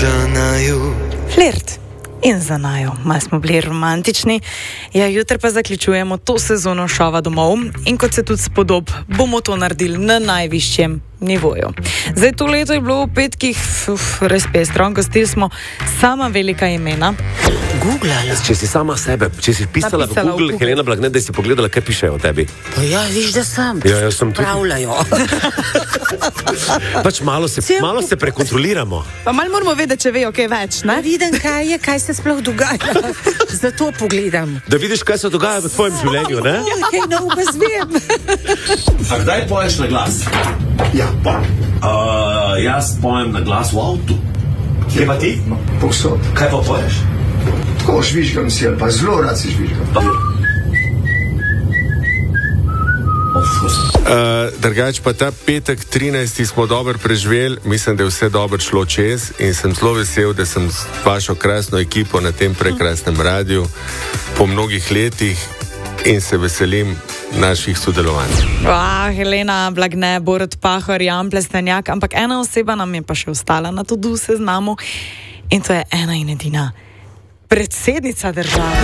za naju. Flirt in za naju. Malo smo bili romantični. Ja, jutri pa zaključujemo to sezono šova domov in kot se tudi spodob, bomo to naredili na najvišjem nivoju. Zdaj, to leto je bilo v petkih res pestro. Gostili smo sama velika imena. Googlala. Če si sama sebe, če si pisala v Google, Helena Blagne, da si pogledala, kaj pišejo o tebi. Pa ja, viš, da sam. Ja, jaz sem tudi. Pravljajo. Pač malo se prekontroliramo. Pa malo moramo vedeti, če vejo kaj več, ne? Vidim, kaj se sploh dogaja. Zato pogledam. Da vidiš, kaj se dogaja v tvojem življenju, ne? Kaj nauka zvem. A kdaj poješ na glas? Ja, pojem. Jaz pojem na glas v avtu. Kje pa ti? Povsod. Kaj pa poješ? Tako žvižgam si, ali pa zelo rad si žvižgam. Drugač pa ta petek 13. smo dobro preživeli, mislim, da je vse dobro šlo čez in sem zelo vesel, da sem s vašo krasno ekipo na tem prekrasnem radiju po mnogih letih in se veselim naših sodelovanj. Helena Blagne, Borut Pahor, Jan Plestenjak, ampak ena oseba nam je pa še ostala na to seznamu in to je ena in edina predsednica države.